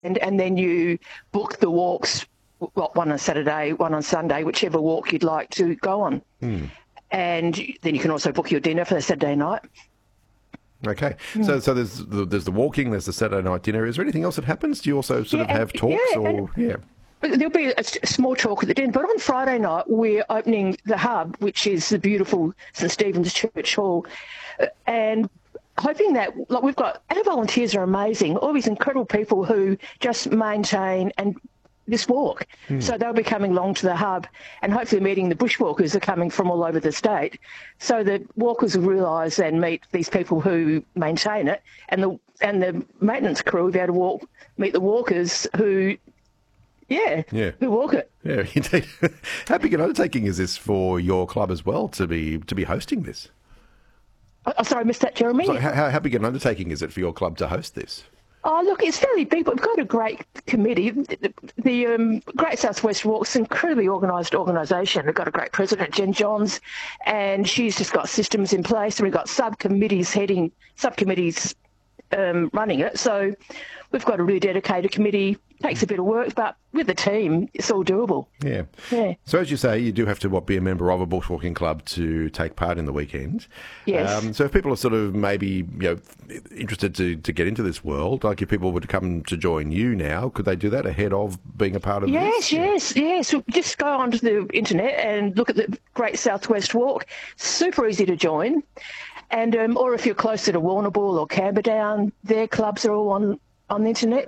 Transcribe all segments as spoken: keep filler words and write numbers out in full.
and, and then you book the walks, well, one on Saturday, one on Sunday, whichever walk you'd like to go on. Hmm. And then you can also book your dinner for the Saturday night. Okay, mm. so so there's the, there's the walking, there's the Saturday night dinner. Is there anything else that happens? Do you also sort yeah, of have talks yeah, or yeah? There'll be a small talk at the dinner, but on Friday night we're opening the Hub, which is the beautiful St Stephen's Church Hall, and hoping that, like, we've got, our volunteers are amazing, all these incredible people who just maintain and this walk. Mm. So they'll be coming along to the Hub and hopefully meeting the bushwalkers that are coming from all over the state, so that walkers will realise and meet these people who maintain it, and the and the maintenance crew will be able to walk, meet the walkers who, yeah, yeah. who walk it. Yeah, indeed. How big an undertaking is this for your club as well to be to be hosting this? Oh, sorry, I missed that, Jeremy. So how, how big an undertaking is it for your club to host this? Oh, look, it's fairly big, but we've got a great committee. The, the um, Great South West Walk's an incredibly organised organisation. We've got a great president, Jen Johns, and she's just got systems in place, and we've got subcommittees heading, subcommittees um, running it. So we've got a really dedicated committee. Takes a bit of work, but with the team, it's all doable. Yeah. Yeah. So as you say, you do have to what, be a member of a bushwalking club to take part in the weekend. Yes. Um, so if people are sort of maybe you know interested to, to get into this world, like if people were to come to join you now, could they do that ahead of being a part of yes, this? Yes, yes, yes. So just go onto the internet and look at the Great South West Walk. Super easy to join. And um, or if you're closer to Warrnambool or Camperdown, their clubs are all on, on the internet.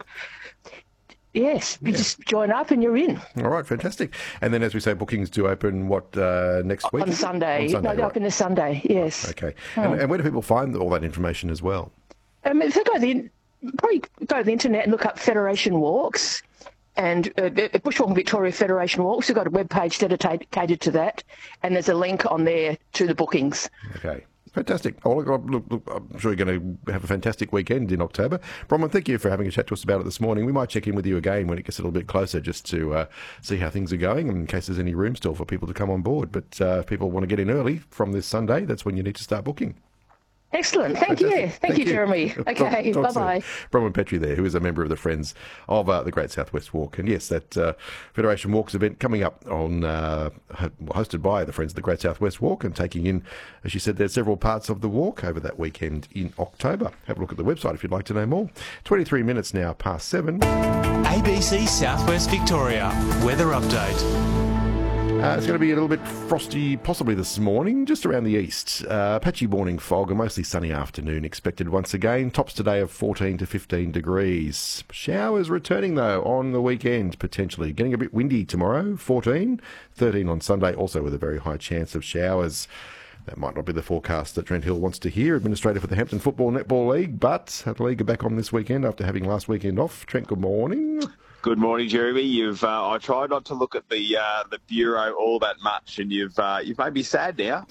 Yes, you yeah. just join up and you're in. All right, fantastic. And then, as we say, bookings do open, what, uh, next week? On Sunday. On Sunday. No, they right. open this Sunday, yes. Okay. Oh. And, and where do people find all that information as well? Um, if they go to the, probably go to the internet and look up Federation Walks and uh, Bushwalking Victoria Federation Walks. We've got a webpage dedicated to that, and there's a link on there to the bookings. Okay. Fantastic. Oh, look, look, look, I'm sure you're going to have a fantastic weekend in October. Bronwyn, thank you for having a chat to us about it this morning. We might check in with you again when it gets a little bit closer just to uh, see how things are going and in case there's any room still for people to come on board. But uh, if people want to get in early from this Sunday, that's when you need to start booking. Excellent. Thank Fantastic. you. Thank, Thank you, you, Jeremy. Okay, talk, talk bye-bye. Bronwyn Petrie there, who is a member of the Friends of uh, the Great South West Walk. And yes, that uh, Federation Walks event coming up on uh, hosted by the Friends of the Great South West Walk and taking in, as you said, there's several parts of the walk over that weekend in October. Have a look at the website if you'd like to know more. twenty-three minutes now past seven. A B C South West Victoria weather update. Uh, it's going to be a little bit frosty possibly this morning, just around the east. Uh, patchy morning fog, a mostly sunny afternoon expected once again. Tops today of fourteen to fifteen degrees. Showers returning, though, on the weekend, potentially. Getting a bit windy tomorrow, fourteen. thirteen on Sunday, also with a very high chance of showers. That might not be the forecast that Trent Hill wants to hear, administrator for the Hampton Football Netball League, but the league are back on this weekend after having last weekend off. Trent, good morning. Good morning, Jeremy. You've uh, I tried not to look at the uh, the bureau all that much, and you've uh, you've made me sad now.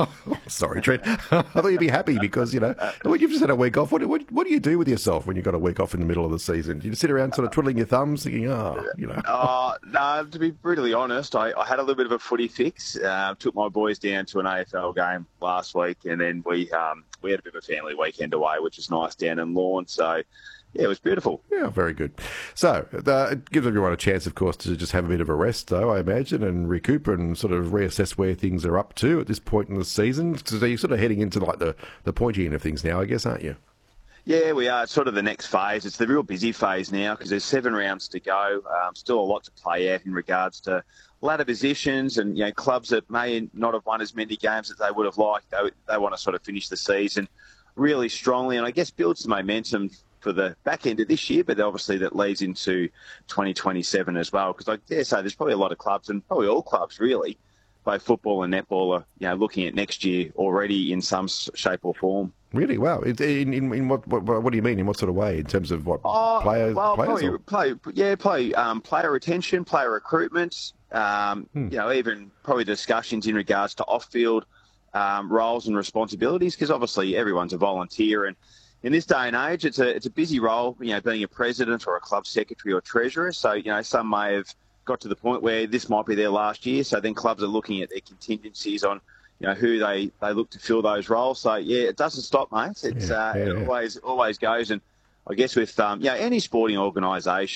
Sorry, Trent. I thought you'd be happy because you know you've just had a week off. What, what what do you do with yourself when you've got a week off in the middle of the season? Do you just sit around sort of twiddling your thumbs, thinking, oh, you know? Uh, no, to be brutally honest, I, I had a little bit of a footy fix. Uh, took my boys down to an A F L game last week, and then we um, we had a bit of a family weekend away, which is nice down in Lorne. So. Yeah, it was beautiful. Yeah, very good. So uh, it gives everyone a chance, of course, to just have a bit of a rest, though, I imagine, and recoup and sort of reassess where things are up to at this point in the season. So you're sort of heading into like the, the pointy end of things now, I guess, aren't you? Yeah, we are. It's sort of the next phase. It's the real busy phase now because there's seven rounds to go. Um, still a lot to play out in regards to ladder positions and, you know, clubs that may not have won as many games as they would have liked. They, they want to sort of finish the season really strongly and I guess build some momentum for the back end of this year, but obviously that leads into twenty twenty-seven as well. Because I dare say there's probably a lot of clubs, and probably all clubs really, both football and netball, are you know looking at next year already in some shape or form. Really? Wow. In, in, in what, what what do you mean? In what sort of way? In terms of what oh, players? Well, players probably, play, yeah, play um, player retention, player recruitment. Um, hmm. You know, even probably discussions in regards to off-field um, roles and responsibilities. Because obviously everyone's a volunteer and. In this day and age, it's a it's a busy role, you know, being a president or a club secretary or treasurer. So, you know, some may have got to the point where this might be their last year. So then clubs are looking at their contingencies on, you know, who they, they look to fill those roles. So, yeah, it doesn't stop, mate. It's, yeah, uh, yeah, it yeah. always always goes. And I guess with, um, you know, any sporting organisation,